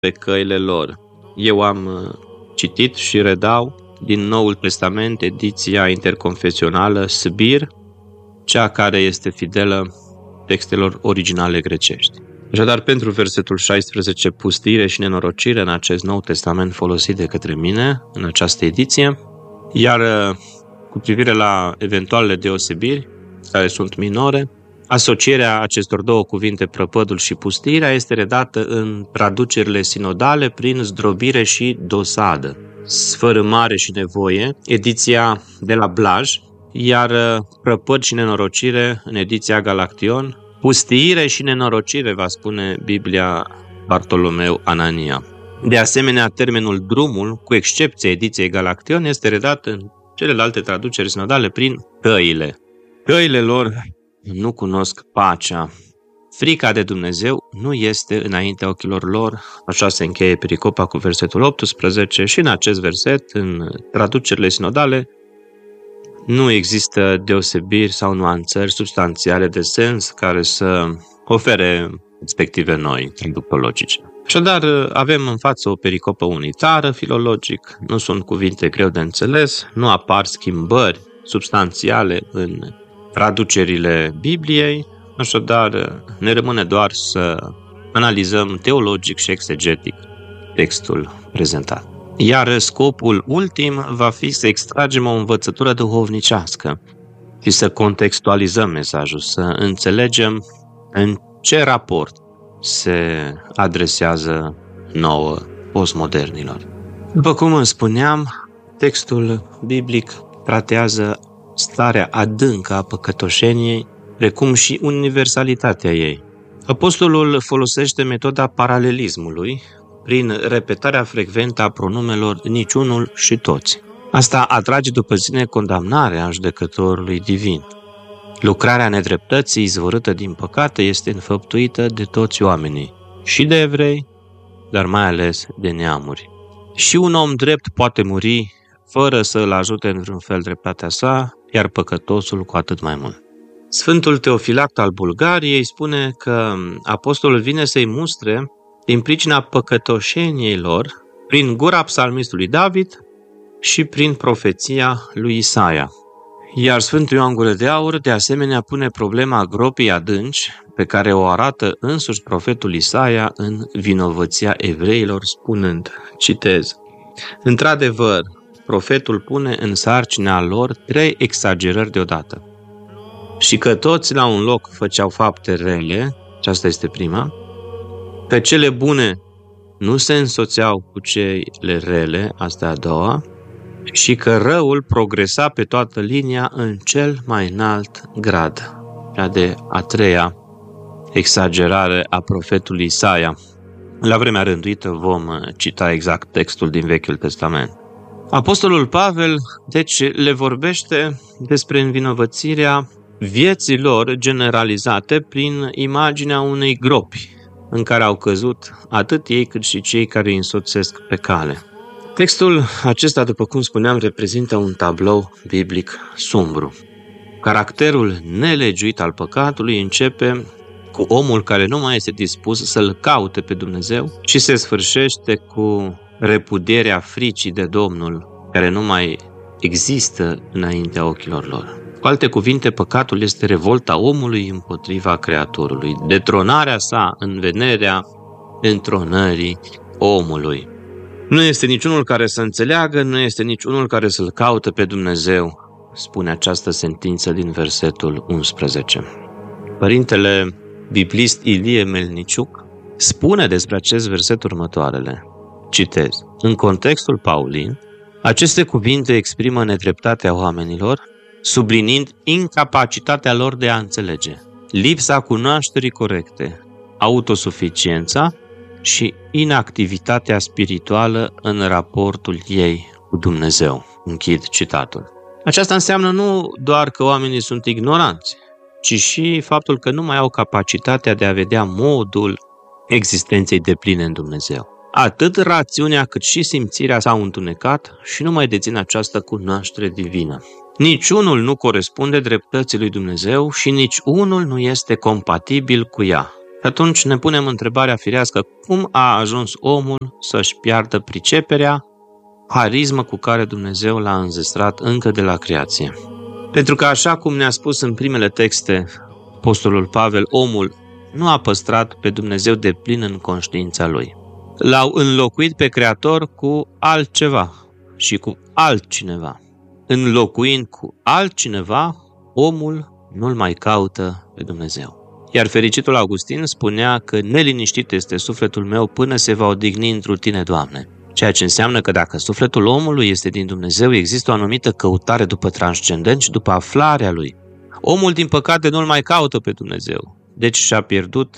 pe căile lor. Eu am citit și redau din Noul Testament ediția interconfesională Sbir, cea care este fidelă textelor originale grecești. Așadar, pentru versetul 16, pustire și nenorocire în acest Nou Testament folosit de către mine în această ediție, iar cu privire la eventualele deosebiri, care sunt minore, asocierea acestor două cuvinte, prăpădul și pustirea, este redată în traducerile sinodale prin zdrobire și dosadă. Sfărâmare și nevoie, ediția de la Blaj, iar prăpăd și nenorocire în ediția Galaction, pustiire și nenorocire, va spune Biblia Bartolomeu Anania. De asemenea, termenul drumul, cu excepția ediției Galaction, este redat în celelalte traduceri sinodale prin căile. Căile lor nu cunosc pacea. Frica de Dumnezeu nu este înaintea ochilor lor, așa se încheie pericopa cu versetul 18 și în acest verset, în traducerile sinodale, nu există deosebiri sau nuanțări substanțiale de sens care să ofere perspective noi, traductologice. Așadar, avem în față o pericopă unitară, filologic, nu sunt cuvinte greu de înțeles, nu apar schimbări substanțiale în traducerile Bibliei, așadar ne rămâne doar să analizăm teologic și exegetic textul prezentat. Iar scopul ultim va fi să extragem o învățătură duhovnicească și să contextualizăm mesajul, să înțelegem în ce raport se adresează nouă postmodernilor. După cum îmi spuneam, textul biblic tratează starea adâncă a păcătoșeniei, precum și universalitatea ei. Apostolul folosește metoda paralelismului prin repetarea frecventă a pronumelor niciunul și toți. Asta atrage după sine condamnarea judecătorului divin. Lucrarea nedreptății izvorâtă din păcate este înfăptuită de toți oamenii, și de evrei, dar mai ales de neamuri. Și un om drept poate muri fără să îl ajute în vreun fel dreptatea sa, iar păcătosul cu atât mai mult. Sfântul Teofilact al Bulgariei spune că apostolul vine să-i mustre din pricina păcătoșeniei lor prin gura psalmistului David și prin profeția lui Isaia. Iar Sfântul Ioan Gură de Aur de asemenea pune problema gropii adânci pe care o arată însuși profetul Isaia în Vinovăția evreilor spunând, citez, într-adevăr, profetul pune în sarcina lor 3 exagerări deodată. Și că toți la un loc făceau fapte rele, aceasta este prima, că cele bune nu se însoțeau cu cele rele, asta e a doua, și că răul progresa pe toată linia în cel mai înalt grad. Cea de a treia exagerare a profetului Isaia. La vremea rânduită vom cita exact textul din Vechiul Testament. Apostolul Pavel, deci, le vorbește despre învinovățirea vieții lor generalizate prin imaginea unei gropi în care au căzut atât ei cât și cei care îi însoțesc pe cale. Textul acesta, după cum spuneam, reprezintă un tablou biblic sumbru. Caracterul nelegiuit al păcatului începe cu omul care nu mai este dispus să-L caute pe Dumnezeu și se sfârșește cu repudierea fricii de Domnul, care nu mai există înaintea ochilor lor. Cu alte cuvinte, păcatul este revolta omului împotriva Creatorului, detronarea sa în vederea întronării omului. Nu este niciunul care să înțeleagă, nu este niciunul care să-L caute pe Dumnezeu, spune această sentință din versetul 11. Părintele biblist Ilie Melniciuc spune despre acest verset următoarele. Citez. În contextul paulin, aceste cuvinte exprimă nedreptatea oamenilor, subliniind incapacitatea lor de a înțelege, lipsa cunoașterii corecte, autosuficiența și inactivitatea spirituală în raportul ei cu Dumnezeu. Închid citatul. Aceasta înseamnă nu doar că oamenii sunt ignoranți, ci și faptul că nu mai au capacitatea de a vedea modul existenței depline în Dumnezeu. Atât rațiunea cât și simțirea s-au întunecat și nu mai dețin această cunoaștere divină. Niciunul nu corespunde dreptății lui Dumnezeu și nici unul nu este compatibil cu ea. Atunci ne punem întrebarea firească, cum a ajuns omul să-și piardă priceperea, harismă cu care Dumnezeu l-a înzestrat încă de la creație? Pentru că, așa cum ne-a spus în primele texte apostolul Pavel, omul nu a păstrat pe Dumnezeu deplin în conștiința lui. L-au înlocuit pe Creator cu altceva și cu altcineva. Înlocuind cu altcineva, omul nu-L mai caută pe Dumnezeu. Iar fericitul Augustin spunea că neliniștit este sufletul meu până se va odihni într-un tine, Doamne. Ceea ce înseamnă că dacă sufletul omului este din Dumnezeu, există o anumită căutare după transcendent și după aflarea lui. Omul, din păcate, nu-L mai caută pe Dumnezeu, deci și-a pierdut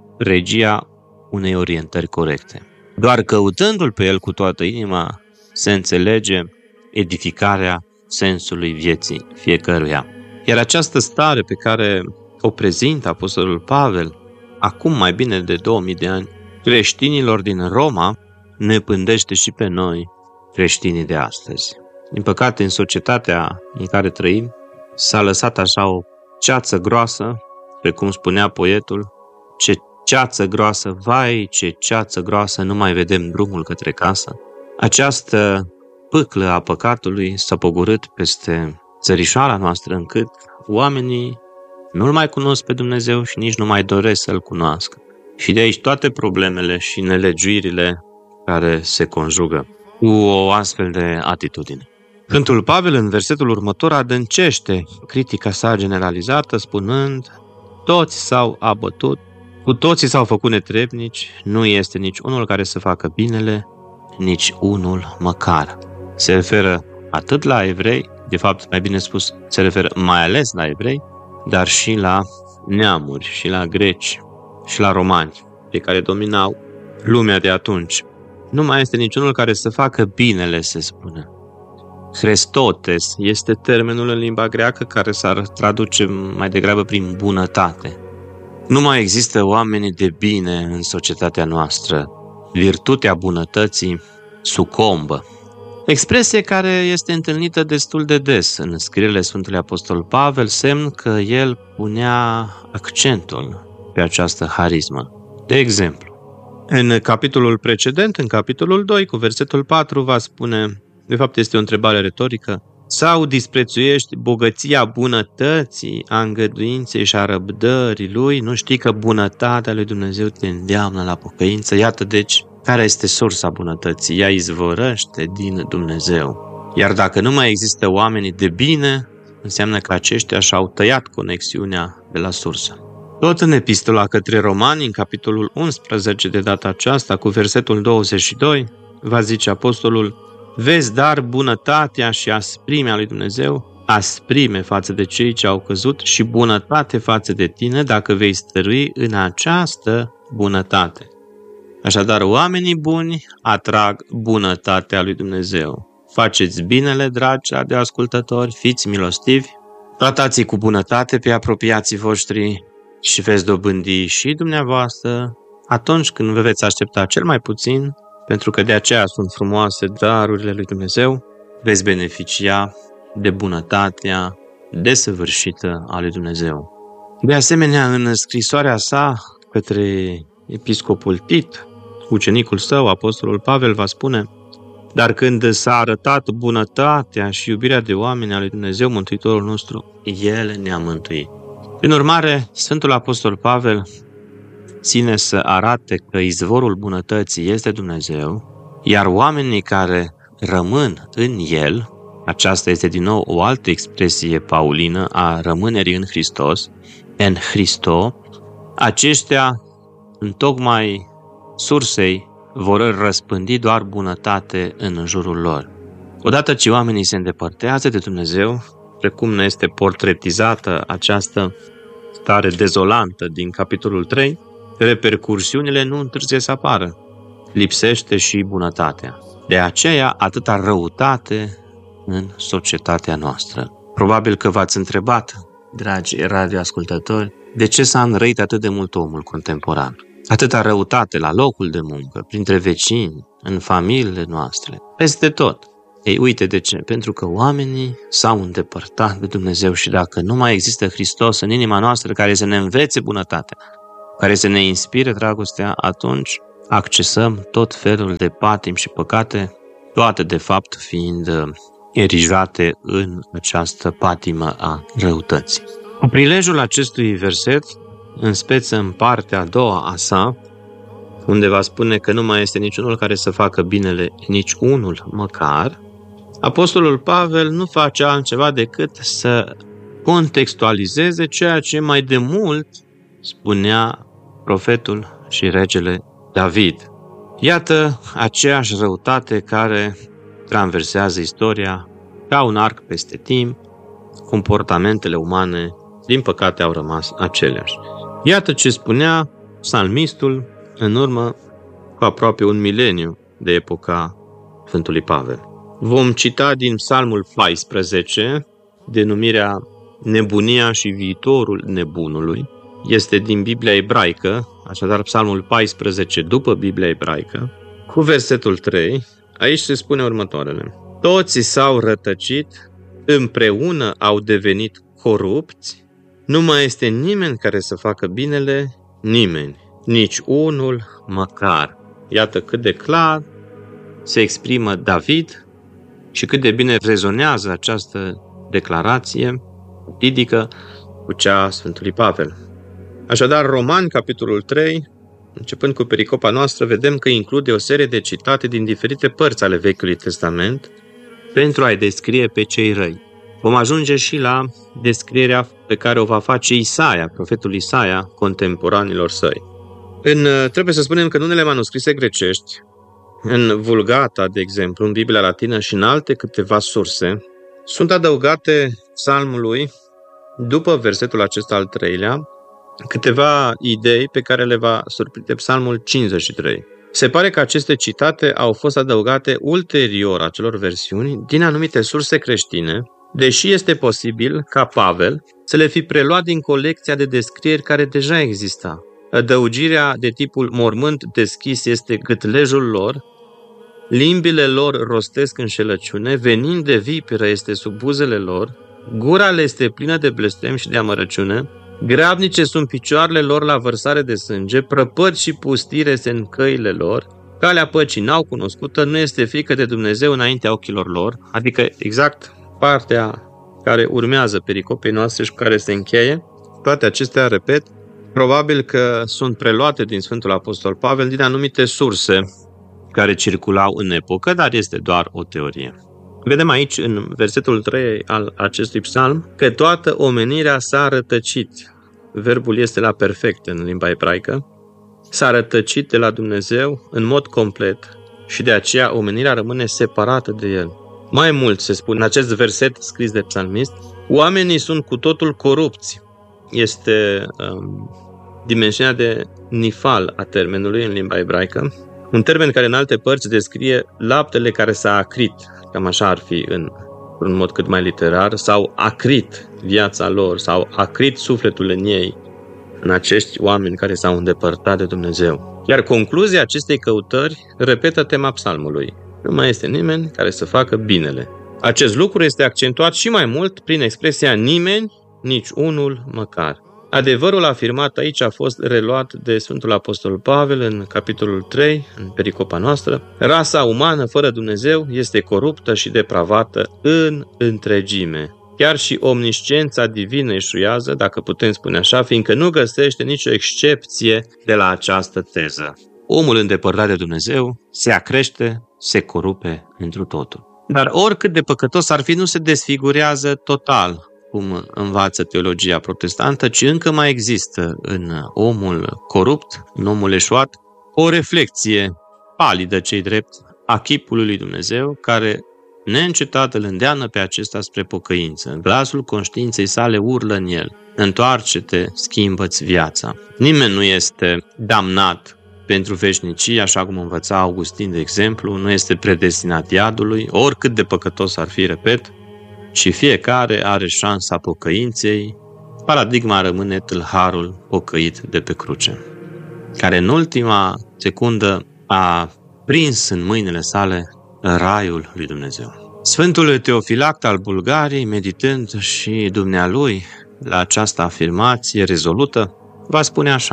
regia unei orientări corecte. Doar căutându-L pe El cu toată inima se înțelege edificarea sensului vieții fiecăruia. Iar această stare pe care o prezintă apostolul Pavel, acum mai bine de 2000 de ani, creștinilor din Roma, ne pândește și pe noi, creștinii de astăzi. Din păcate, în societatea în care trăim, s-a lăsat așa o ceață groasă, precum spunea poetul, ce ceață groasă, vai, ce ceață groasă, nu mai vedem drumul către casă. Această pâclă a păcatului s-a pogorât peste țărișoara noastră, încât oamenii nu-L mai cunosc pe Dumnezeu și nici nu mai doresc să-L cunoască. Și de aici toate problemele și nelegiuirile care se conjugă cu o astfel de atitudine. Sfântul Pavel, în versetul următor, adâncește critica sa generalizată, spunând: toți s-au abătut, cu toții s-au făcut netrebnici, nu este nici unul care să facă binele, nici unul măcar. Se referă atât la evrei, de fapt, mai bine spus, se referă mai ales la evrei, dar și la neamuri, și la greci, și la romani, pe care dominau lumea de atunci. Nu mai este niciunul care să facă binele, se spune. Christotes este termenul în limba greacă care s-ar traduce mai degrabă prin bunătate. Nu mai există oameni de bine în societatea noastră. Virtutea bunătății sucombă. Expresie care este întâlnită destul de des în scrierile Sfântului Apostol Pavel, semn că el punea accentul pe această harismă. De exemplu, în capitolul precedent, în capitolul 2, cu versetul 4, va spune, de fapt este o întrebare retorică, sau disprețuiești bogăția bunătății, a îngăduinței și a răbdării lui? Nu știi că bunătatea lui Dumnezeu te îndeamnă la pocăință? Iată deci care este sursa bunătății. Ea izvorăște din Dumnezeu. Iar dacă nu mai există oamenii de bine, înseamnă că aceștia și-au tăiat conexiunea de la sursă. Tot în epistola către Romani, în capitolul 11 de data aceasta, cu versetul 22, va zice apostolul: vezi dar bunătatea și asprimea lui Dumnezeu, asprime față de cei ce au căzut și bunătate față de tine dacă vei stărui în această bunătate. Așadar, oamenii buni atrag bunătatea lui Dumnezeu. Faceți binele, dragi radioascultători, fiți milostivi, tratați cu bunătate pe apropiații voștri și veți dobândi și dumneavoastră atunci când vă veți aștepta cel mai puțin, pentru că de aceea sunt frumoase darurile lui Dumnezeu, veți beneficia de bunătatea desăvârșită a lui Dumnezeu. De asemenea, în scrisoarea sa către episcopul Tit, ucenicul său, apostolul Pavel, va spune: dar când s-a arătat bunătatea și iubirea de oameni a lui Dumnezeu, Mântuitorul nostru, El ne-a mântuit. Prin urmare, Sfântul Apostol Pavel ține să arate că izvorul bunătății este Dumnezeu, iar oamenii care rămân în El, aceasta este din nou o altă expresie paulină a rămânerii în Hristos, en Christo, aceștia întocmai sursei vor răspândi doar bunătate în jurul lor. Odată ce oamenii se îndepărtează de Dumnezeu, precum ne este portretizată această stare dezolantă din capitolul 3, repercursiunile nu întârzie să apară. Lipsește și bunătatea. De aceea, atâta răutate în societatea noastră. Probabil că v-ați întrebat, dragi radioascultători, de ce s-a înrăit atât de mult omul contemporan? Atâta răutate la locul de muncă, printre vecini, în familiile noastre, peste tot. Ei, uite de ce? Pentru că oamenii s-au îndepărtat de Dumnezeu și dacă nu mai există Hristos în inima noastră care să ne învețe bunătatea, care să ne inspire dragostea, atunci accesăm tot felul de patimi și păcate, toate de fapt fiind erijate în această patimă a răutății. Cu prilejul acestui verset, în speță în partea a doua a sa, unde va spune că nu mai este niciunul care să facă binele, nici unul măcar, Apostolul Pavel nu face altceva decât să contextualizeze ceea ce mai de mult spunea profetul și regele David. Iată aceeași răutate care traversează istoria ca un arc peste timp, comportamentele umane, din păcate, au rămas aceleași. Iată ce spunea psalmistul în urmă cu aproape un mileniu de epoca Sfântului Pavel. Vom cita din Psalmul 14, denumirea Nebunia și viitorul nebunului. Este din Biblia ebraică, așadar Psalmul 14 după Biblia ebraică, cu versetul 3. Aici se spune următoarele: Toți s-au rătăcit, împreună au devenit corupți, nu mai este nimeni care să facă binele, nimeni, nici unul măcar. Iată cât de clar se exprimă David și cât de bine rezonează această declarație idică cu cea a Sfântului Pavel. Așadar, Romani, capitolul 3, începând cu pericopa noastră, vedem că include o serie de citate din diferite părți ale Vechiului Testament pentru a-i descrie pe cei răi. Vom ajunge și la descrierea pe care o va face Isaia, profetul Isaia, contemporanilor săi. Trebuie să spunem că în unele manuscrise grecești, în Vulgata, de exemplu, în Biblia latină și în alte câteva surse, sunt adăugate psalmului, după versetul acesta al 3-lea, câteva idei pe care le va surprinde psalmul 53. Se pare că aceste citate au fost adăugate ulterior acelor versiuni din anumite surse creștine, deși este posibil ca Pavel să le fi preluat din colecția de descrieri care deja exista. Adăugirea de tipul mormânt deschis este gâtlejul lor, limbile lor rostesc înșelăciune, venind de viperă este sub buzele lor, gura le este plină de blestem și de amărăciune, grabnice sunt picioarele lor la vărsare de sânge, prăpări și pustire este în căile lor, calea păcii n-au cunoscută, nu este frică de Dumnezeu înaintea ochilor lor, adică exact partea care urmează pericopei noastre și care se încheie. Toate acestea, repet, probabil că sunt preluate din Sfântul Apostol Pavel din anumite surse care circulau în epocă, dar este doar o teorie. Vedem aici, în versetul 3 al acestui psalm, că toată omenirea s-a rătăcit. Verbul este la perfect în limba ebraică. S-a rătăcit de la Dumnezeu în mod complet și de aceea omenirea rămâne separată de El. Mai mult se spune în acest verset scris de psalmist, oamenii sunt cu totul corupți. Este dimensiunea de nifal a termenului în limba ebraică, un termen care în alte părți descrie laptele care s-a acrit, cam așa ar fi într-un mod cât mai literar, sau acrit viața lor, sau acrit sufletul în ei, în acești oameni care s-au îndepărtat de Dumnezeu. Iar concluzia acestei căutări repetă tema psalmului. Nu mai este nimeni care să facă binele. Acest lucru este accentuat și mai mult prin expresia nimeni, nici unul măcar. Adevărul afirmat aici a fost reluat de Sfântul Apostol Pavel în capitolul 3, în pericopa noastră. Rasa umană fără Dumnezeu este coruptă și depravată în întregime. Chiar și omnisciența divină eșuează, dacă putem spune așa, fiindcă nu găsește nicio excepție de la această teză. Omul îndepărtat de Dumnezeu se acrește, se corupe întru totul. Dar oricât de păcătos ar fi, nu se desfigurează total, cum învață teologia protestantă, ci încă mai există în omul corupt, în omul eșuat, o reflecție palidă, ce-i drept, a chipului lui Dumnezeu, care neîncetat îl îndeamnă pe acesta spre pocăință. Glasul conștiinței sale urlă în el: întoarce-te, schimbă-ți viața. Nimeni nu este damnat pentru veșnicie, așa cum învăța Augustin, de exemplu, nu este predestinat iadului, oricât de păcătos ar fi, repet, și fiecare are șansa pocăinței. Paradigma rămâne tâlharul pocăit de pe cruce, care în ultima secundă a prins în mâinile sale raiul lui Dumnezeu. Sfântul Teofilact al Bulgariei, meditând și dumnealui la această afirmație rezolută, va spune așa: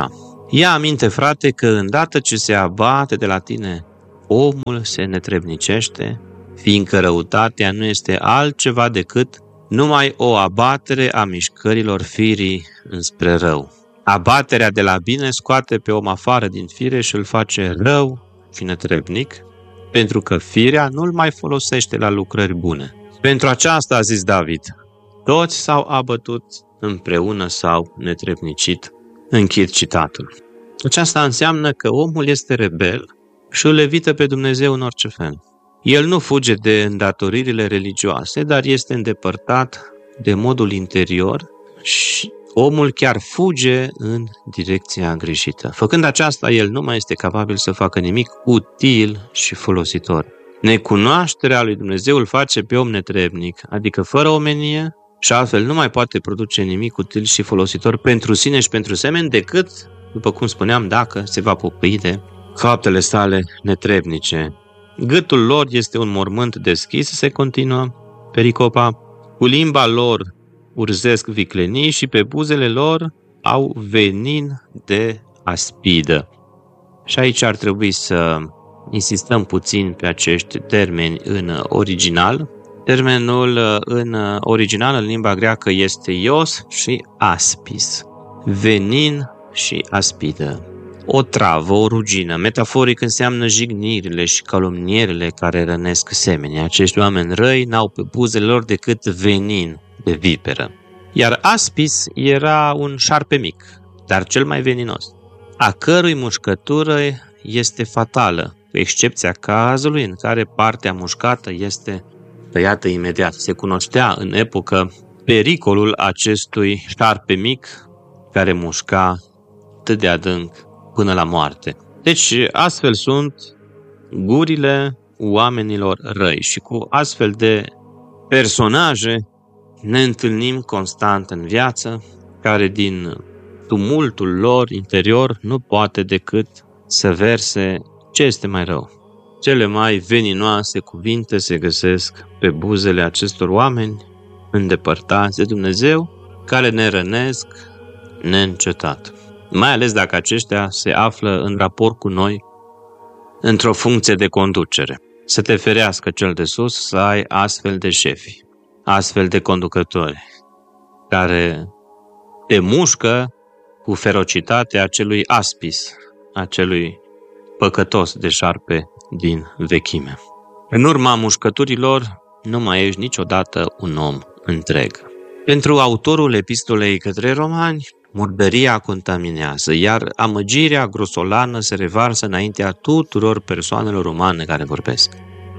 Ia aminte, frate, că îndată ce se abate de la tine, omul se netrebnicește, fiindcă răutatea nu este altceva decât numai o abatere a mișcărilor firii înspre rău. Abaterea de la bine scoate pe om afară din fire și îl face rău și netrebnic, pentru că firea nu-l mai folosește la lucrări bune. Pentru aceasta a zis David, toți s-au abătut, împreună s-au netrebnicit. Închid citatul. Aceasta înseamnă că omul este rebel și îl evită pe Dumnezeu în orice fel. El nu fuge de îndatoririle religioase, dar este îndepărtat de modul interior și omul chiar fuge în direcția greșită. Făcând aceasta, el nu mai este capabil să facă nimic util și folositor. Necunoașterea lui Dumnezeu îl face pe om netrebnic, adică fără omenie, și altfel nu mai poate produce nimic util și folositor pentru sine și pentru semeni decât, după cum spuneam, dacă se va popăi de faptele sale netrebnice. Gâtul lor este un mormânt deschis, se continuă pericopa, cu limba lor urzesc viclenii și pe buzele lor au venin de aspidă. Și aici ar trebui să insistăm puțin pe acești termeni în original. Termenul în original, în limba greacă, este ios și aspis. Venin și aspidă. O travă, o rugină, metaforic înseamnă jignirile și calomnierile care rănesc semenii. Acești oameni răi n-au pe buzele lor decât venin de viperă. Iar aspis era un șarpe mic, dar cel mai veninos, a cărui mușcătură este fatală, cu excepția cazului în care partea mușcată este tăiată imediat. Se cunoștea în epocă pericolul acestui șarpe mic care mușca atât de adânc până la moarte. Deci astfel sunt gurile oamenilor răi și cu astfel de personaje ne întâlnim constant în viață, care din tumultul lor interior nu poate decât să verse ce este mai rău. Cele mai veninoase cuvinte se găsesc pe buzele acestor oameni îndepărtați de Dumnezeu, care ne rănesc neîncetat. Mai ales dacă aceștia se află în raport cu noi într-o funcție de conducere. Să te ferească cel de sus să ai astfel de șefi, astfel de conducători, care te mușcă cu ferocitatea acelui aspis, acelui păcătos de șarpe din vechime. În urma mușcăturilor nu mai ești niciodată un om întreg. Pentru autorul epistolei către romani, murdăria contaminează, iar amăgirea grosolană se revarsă înaintea tuturor persoanelor umane care vorbesc.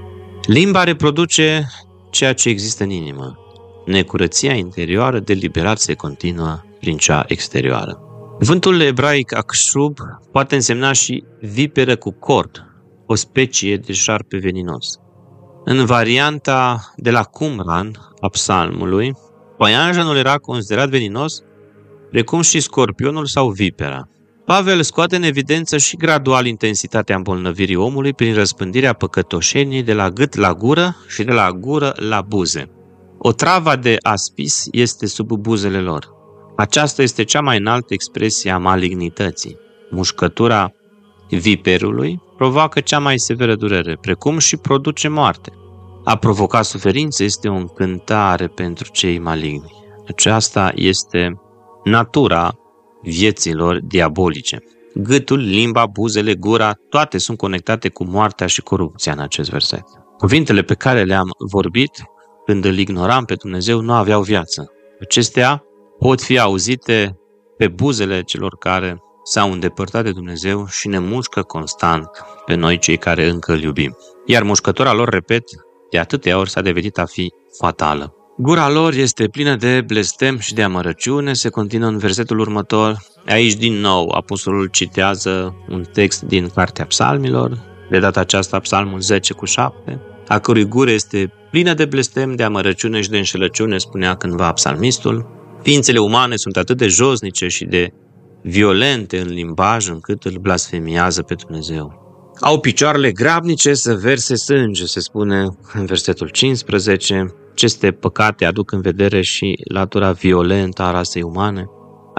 Limba reproduce ceea ce există în inimă. Necurăția interioară deliberat se continuă prin cea exterioară. Cuvântul ebraic akshub poate însemna și viperă cu cord, o specie de șarpe veninos. În varianta de la Qumran a psalmului, păianjenul era considerat veninos, precum și scorpionul sau vipera. Pavel scoate în evidență și gradual intensitatea îmbolnăvirii omului prin răspândirea păcătoșeniei de la gât la gură și de la gură la buze. Otrava de aspis este sub buzele lor. Aceasta este cea mai înaltă expresie a malignității. Mușcătura viperului provoacă cea mai severă durere, precum și produce moarte. A provoca suferință este o încântare pentru cei maligni. Aceasta este natura vieților diabolice. Gâtul, limba, buzele, gura, toate sunt conectate cu moartea și corupția în acest verset. Cuvintele pe care le-am vorbit, când îl ignoram pe Dumnezeu, nu aveau viață. Acestea pot fi auzite pe buzele celor care s-au îndepărtat de Dumnezeu și ne mușcă constant pe noi cei care încă îl iubim. Iar mușcătura lor, repet, de atâtea ori s-a devenit a fi fatală. Gura lor este plină de blestem și de amărăciune, se continuă în versetul următor. Aici, din nou, apostolul citează un text din Cartea Psalmilor, de data aceasta Psalmul 10:7, a cărui gură este plină de blestem, de amărăciune și de înșelăciune, spunea cândva psalmistul. Ființele umane sunt atât de josnice și de violente în limbaj încât îl blasfemiază pe Dumnezeu. Au picioarele grabnice să verse sânge, se spune în versetul 15. Aceste păcate aduc în vedere și latura violentă a rasei umane.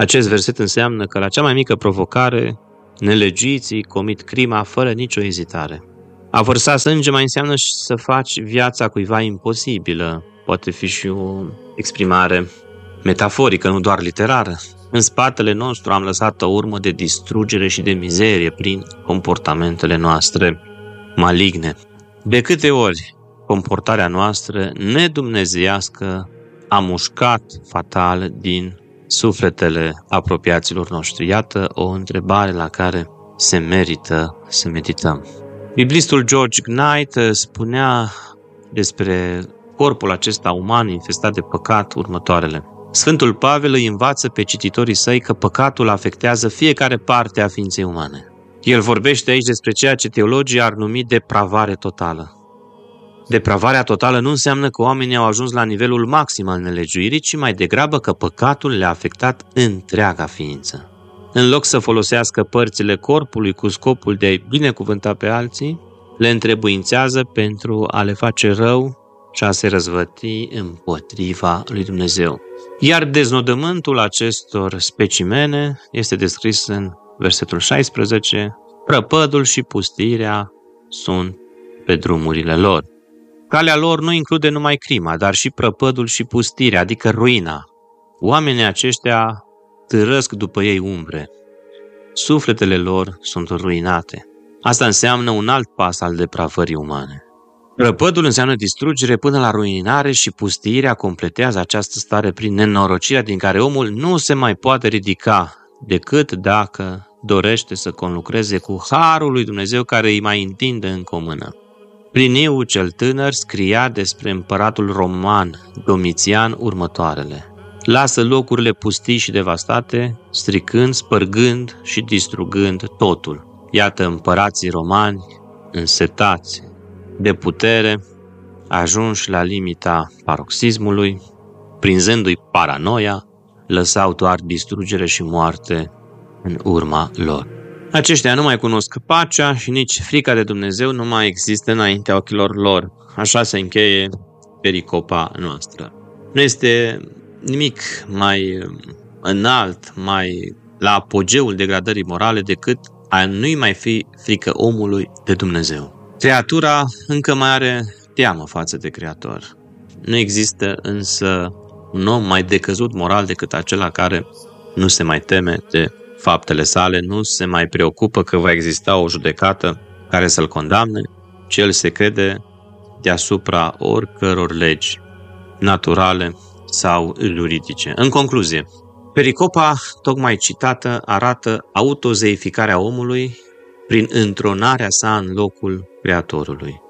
Acest verset înseamnă că la cea mai mică provocare, nelegiții comit crima fără nicio ezitare. A vărsa sânge mai înseamnă și să faci viața cuiva imposibilă. Poate fi și o exprimare metaforică, nu doar literară. În spatele nostru am lăsat o urmă de distrugere și de mizerie prin comportamentele noastre maligne. De câte ori comportarea noastră nedumnezeiască a mușcat fatal din sufletele apropiaților noștri? Iată o întrebare la care se merită să medităm. Biblistul George Knight spunea despre corpul acesta uman infestat de păcat următoarele. Sfântul Pavel îi învață pe cititorii săi că păcatul afectează fiecare parte a ființei umane. El vorbește aici despre ceea ce teologii ar numi depravare totală. Depravarea totală nu înseamnă că oamenii au ajuns la nivelul maxim al nelegiuirii, ci mai degrabă că păcatul le-a afectat întreaga ființă. În loc să folosească părțile corpului cu scopul de a-i binecuvânta pe alții, le întrebuințează pentru a le face rău și a se răzvăti împotriva lui Dumnezeu. Iar deznodământul acestor specimene este descris în versetul 16. Prăpădul și pustirea sunt pe drumurile lor. Calea lor nu include numai crima, dar și prăpădul și pustirea, adică ruina. Oamenii aceștia târăsc după ei umbre. Sufletele lor sunt ruinate. Asta înseamnă un alt pas al depravării umane. Prăpădul înseamnă distrugere până la ruinare și pustirea completează această stare prin nenorocirea din care omul nu se mai poate ridica decât dacă dorește să conlucreze cu harul lui Dumnezeu care îi mai întinde încă o mână. Pliniu cel tânăr scria despre împăratul roman Domitian următoarele. Lasă locurile pustii și devastate, stricând, spărgând și distrugând totul. Iată împărații romani însetați de putere, ajunși la limita paroxismului, prinzându-i paranoia, lăsau doar distrugere și moarte în urma lor. Aceștia nu mai cunosc pacea și nici frica de Dumnezeu nu mai există înaintea ochilor lor. Așa se încheie pericopa noastră. Nu este nimic mai înalt, mai la apogeul degradării morale decât a nu-i mai fi frică omului de Dumnezeu. Creatura încă mai are teamă față de Creator. Nu există însă un om mai decăzut moral decât acela care nu se mai teme de faptele sale, nu se mai preocupă că va exista o judecată care să-l condamne, ci el se crede deasupra oricăror legi naturale sau juridice. În concluzie, pericopa tocmai citată arată autozeificarea omului prin întronarea sa în locul Creatorului.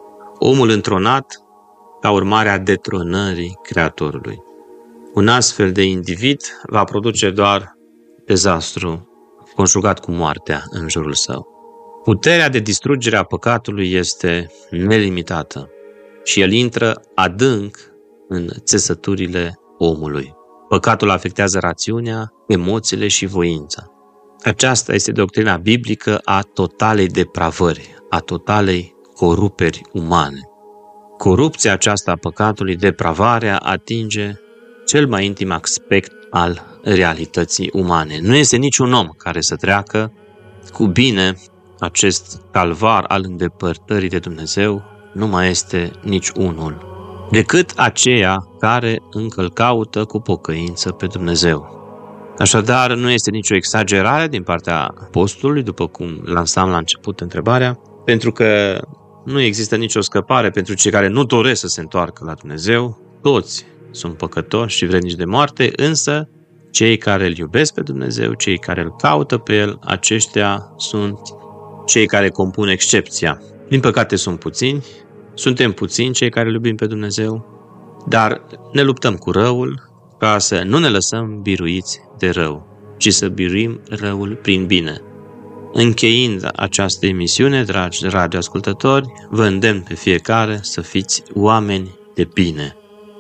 Omul întronat ca urmare a detronării Creatorului. Un astfel de individ va produce doar dezastru conjugat cu moartea în jurul său. Puterea de distrugere a păcatului este nelimitată și el intră adânc în țesăturile omului. Păcatul afectează rațiunea, emoțiile și voința. Aceasta este doctrina biblică a totalei depravări, a totalei coruperi umane. Corupția aceasta a păcatului, depravarea, atinge cel mai intim aspect al realității umane. Nu este niciun om care să treacă cu bine acest calvar al îndepărtării de Dumnezeu, nu mai este nici unul, decât aceia care încă îl caută cu pocăință pe Dumnezeu. Așadar, nu este nicio exagerare din partea apostolului, după cum lansam la început întrebarea, pentru că nu există nicio scăpare pentru cei care nu doresc să se întoarcă la Dumnezeu. Toți sunt păcătoși și vrednici de moarte, însă cei care îl iubesc pe Dumnezeu, cei care îl caută pe El, aceștia sunt cei care compun excepția. Din păcate sunt puțini, suntem puțini cei care îl iubim pe Dumnezeu, dar ne luptăm cu răul ca să nu ne lăsăm biruiți de rău, ci să biruim răul prin bine. Încheiind această emisiune, dragi radioascultători, vă îndemn pe fiecare să fiți oameni de bine,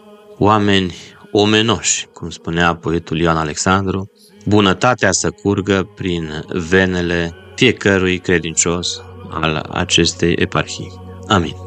oameni omenoși, cum spunea poetul Ioan Alexandru, bunătatea să curgă prin venele fiecărui credincios al acestei eparhii. Amin.